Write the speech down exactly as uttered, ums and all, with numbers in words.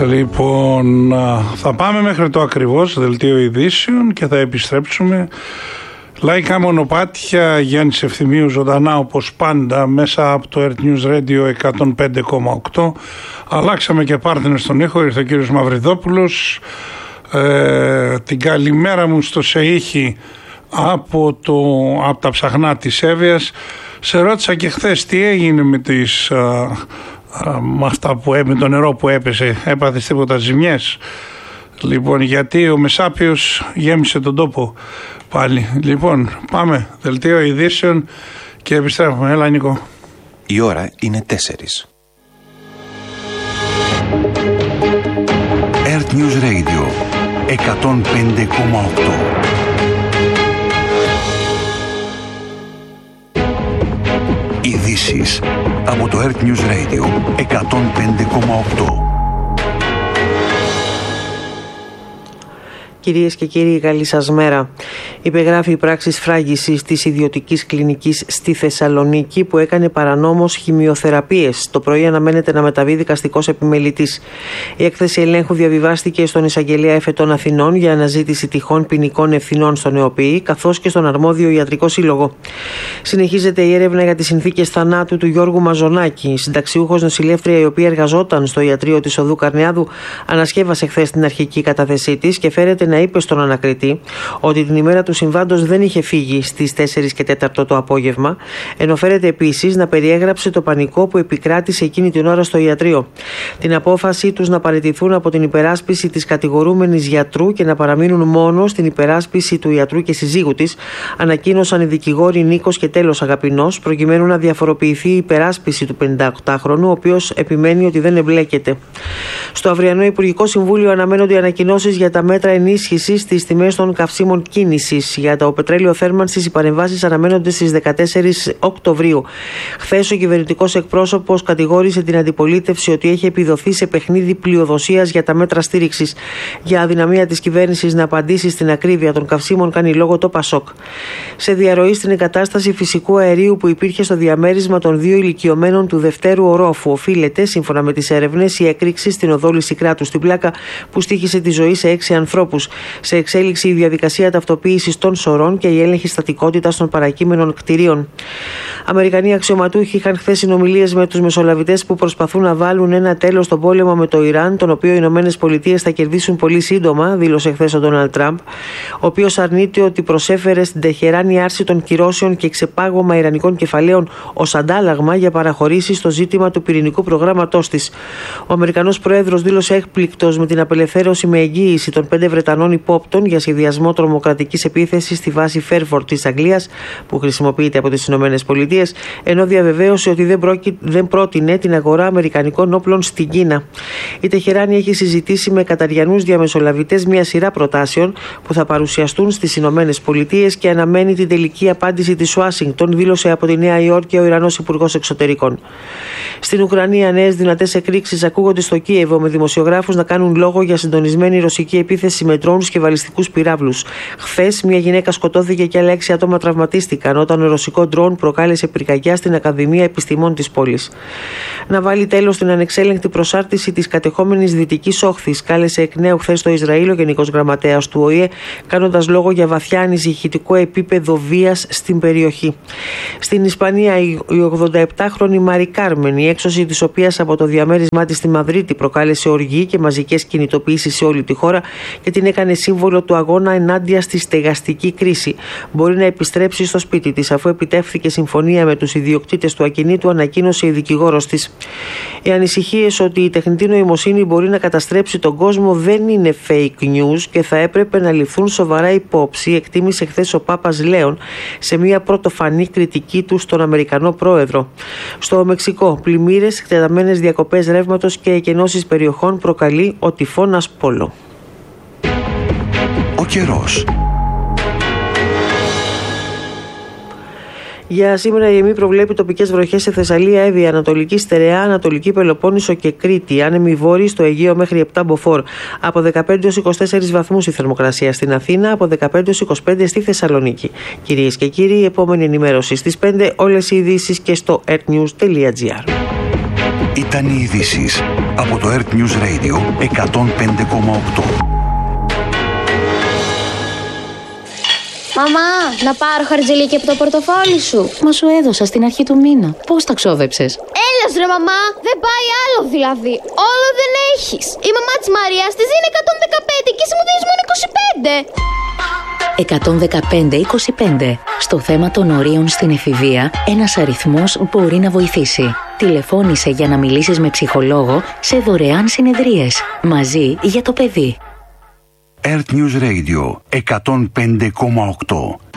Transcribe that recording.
Λοιπόν, θα πάμε μέχρι το ακριβώς δελτίο ειδήσεων και θα επιστρέψουμε. Λαϊκά μονοπάτια, Γιάννης Ευθυμίου ζωντανά όπως πάντα μέσα από το Earth News Radio εκατόν πέντε κόμμα οκτώ. Αλλάξαμε και partner στον ήχο, ήρθε ο κύριος Μαυριδόπουλος. Ε, την καλημέρα μου στο Σεΐχη από, το, από τα ψαχνά της Εύβοιας. Σε ρώτησα και χθες τι έγινε με, τις, α, α, με, αυτά που, με το νερό που έπεσε, έπαθες τίποτα ζημιές? Λοιπόν, γιατί ο Μεσάπιος γέμισε τον τόπο πάλι. Λοιπόν, πάμε, δελτίο ειδήσεων και επιστρέφουμε. Έλα Νίκο. Η ώρα είναι τέσσερις. Earth News Radio εκατόν πέντε κόμμα οκτώ. Ειδήσεις από το Earth News Radio εκατόν πέντε κόμμα οκτώ. Κυρίες και κύριοι, καλή σας μέρα. Υπεγράφει η πράξη σφράγισης της ιδιωτικής κλινικής στη Θεσσαλονίκη που έκανε παρανόμως χημειοθεραπείες. Το πρωί αναμένεται να μεταβεί δικαστικός επιμελητής. Η έκθεση ελέγχου διαβιβάστηκε στον Εισαγγελέα Εφετών Αθηνών για αναζήτηση τυχών ποινικών ευθυνών στον ΕΟΠΗ καθώς και στον αρμόδιο ιατρικό σύλλογο. Συνεχίζεται η έρευνα για τις συνθήκες θανάτου του Γιώργου Μαζονάκη. Συνταξιούχος νοσηλεύτρια, η οποία εργαζόταν στο ιατρείο της Οδού Καρνιάδου, ανασκεύασε χθες την αρχική κατάθεσή της και φέρεται να είπε στον ανακριτή ότι την ημέρα του συμβάντος δεν είχε φύγει στις τέσσερις και τέταρτο το απόγευμα, ενώ φέρεται επίσης να περιέγραψε το πανικό που επικράτησε εκείνη την ώρα στο ιατρείο. Την απόφαση τους να παραιτηθούν από την υπεράσπιση της κατηγορούμενης γιατρού και να παραμείνουν μόνο στην υπεράσπιση του ιατρού και συζύγου της, ανακοίνωσαν οι δικηγόροι Νίκος και Τέλος Αγαπηνός, προκειμένου να διαφοροποιηθεί η υπεράσπιση του πενηνταοκτάχρονου, ο οποίος επιμένει ότι δεν εμπλέκεται. Στο αυριανό Υπουργικό Συμβούλιο αναμένονται οι ανακοινώσεις για τα μέτρα ενίσχυσης στις τιμές των καυσίμων κίνησης. Για το πετρέλαιο θέρμανσης, οι παρεμβάσεις αναμένονται στις δεκατέσσερις Οκτωβρίου. Χθες ο κυβερνητικός εκπρόσωπος κατηγόρησε την αντιπολίτευση ότι έχει επιδοθεί σε παιχνίδι πλειοδοσίας για τα μέτρα στήριξης. Για αδυναμία της κυβέρνησης να απαντήσει στην ακρίβεια των καυσίμων, κάνει λόγο το Πασόκ. Σε διαρροή στην εγκατάσταση φυσικού αερίου που υπήρχε στο διαμέρισμα των δύο ηλικιωμένων του δευτέρου ορόφου, οφείλεται, σύμφωνα με τις έρευνες, η έκρηξη στην οδό Λυσικράτου στην Πλάκα που στοίχησε τη ζωή σε έξι ανθρώπους. Σε εξέλιξη η διαδικασία ταυτοποίησης των σωρών και η έλεγχη στατικότητας των παρακείμενων κτηρίων. Αμερικανοί αξιωματούχοι είχαν χθες συνομιλίες με τους μεσολαβητές που προσπαθούν να βάλουν ένα τέλος στον πόλεμο με το Ιράν, τον οποίο οι Ηνωμένες Πολιτείες θα κερδίσουν πολύ σύντομα, δήλωσε χθες ο Ντόναλντ Τραμπ, ο οποίος αρνείται ότι προσέφερε στην Τεχεράνη άρση των κυρώσεων και ξεπάγωμα ιρανικών κεφαλαίων ως αντάλλαγμα για παραχωρήσεις στο ζήτημα του πυρηνικού προγράμματός της. Ο Αμερικανός Πρόεδρος δήλωσε έκπληκτος με την απελευθέρωση με εγγύηση των πέντε Βρετανών υπόπτων για σχεδιασμό τρομοκρατικής επίθεσης στη βάση Φέρφορντ της Αγγλίας, που χρησιμοποιείται από τις Ηνωμένες Πολιτείες, ενώ διαβεβαίωσε ότι δεν, πρόκει, δεν πρότεινε την αγορά αμερικανικών όπλων στην Κίνα. Η Τεχεράνη έχει συζητήσει με καταριανούς διαμεσολαβητές μια σειρά προτάσεων που θα παρουσιαστούν στις Ηνωμένες Πολιτείες και αναμένει την τελική απάντηση της Ουάσιγκτον, δήλωσε από τη Νέα Υόρκη ο Ιρανός Υπουργός Εξωτερικών. Στην Ουκρανία, νέες δυνατές εκρήξεις ακούγονται στο Κίεβο, με δημοσιογράφους να κάνουν λόγο για συντονισμένη ρωσική επίθεση με ντρόουνς και βαλιστικούς πυράβλους. Χθες, μια γυναίκα σκοτώθηκε και άλλα έξι άτομα τραυματίστηκαν όταν ο ρωσικό ντρόουν προκάλεσε πυρκαγιά στην Ακαδημία Επιστημών της πόλης. Να βάλει τέλος στην ανεξέλεγκτη προσάρτηση της κατεχόμενης Δυτικής Όχθης, κάλεσε εκ νέου χθες το Ισραήλ ο Γενικός Γραμματέας του Ο Η Ε, κάνοντας λόγο για βαθιά ανησυχητικό επίπεδο βίας στην περιοχή. Στην Ισπανία, η ογδονταεπτάχρονη Μαρι Κάρμεν, η έξωση της οποίας από το διαμέρισμά της στη Μαδρίτη προκάλεσε οργή και μαζικές κινητοποιήσεις σε όλη τη χώρα και την έκανε σύμβολο του αγώνα ενάντια στη στεγαστική κρίση, μπορεί να επιστρέψει στο σπίτι της αφού επιτεύχθηκε συμφωνία με τους ιδιοκτήτες του ακινήτου, ανακοίνωσε η δικηγόρος της. Οι ανησυχίες ότι η τεχνητή νοημοσύνη μπορεί να καταστρέψει τον κόσμο δεν είναι fake news και θα έπρεπε να ληφθούν σοβαρά υπόψη, εκτίμησε χθες ο Πάπας Λέων σε μια πρωτοφανή κριτική του στον Αμερικανό πρόεδρο. Στο Μεξικό, πλημμύρες, εκτεταμένες διακοπές ρεύματος και εκενώσεις περιοχών προκαλεί ο τυφώνας Πόλο. Ο καιρός. Για σήμερα η ΕΜΗ προβλέπει τοπικές βροχές σε Θεσσαλία, Εύβοια, Ανατολική Στερεά, Ανατολική Πελοπόννησο και Κρήτη. Άνεμοι βόρειοι στο Αιγαίο μέχρι επτά μποφόρ. Από δεκαπέντε έως είκοσι τέσσερις βαθμούς η θερμοκρασία στην Αθήνα, από δεκαπέντε έως είκοσι πέντε στη Θεσσαλονίκη. Κυρίες και κύριοι, η επόμενη ενημέρωση στις πέντε, όλες οι ειδήσεις και στο earthnews τελεία gr. Ήταν οι ειδήσεις από το Earth News Radio εκατόν πέντε κόμμα οκτώ. Μαμά, να πάρω χαρτζηλίκι από το πορτοφόλι σου. Μα σου έδωσα στην αρχή του μήνα. Πώς τα ξόδεψες? Έλας ρε μαμά, δεν πάει άλλο δηλαδή. Όλο δεν έχεις. Η μαμά της Μαρίας της δίνει εκατόν δεκαπέντε και εσύ μου δίνεις μόνο είκοσι πέντε. εκατόν δεκαπέντε είκοσι πέντε. Στο θέμα των ορίων στην εφηβεία, ένας αριθμός μπορεί να βοηθήσει. Τηλεφώνησε για να μιλήσεις με ψυχολόγο σε δωρεάν συνεδρίες. Μαζί για το παιδί. Earth News Radio εκατόν πέντε κόμμα οκτώ.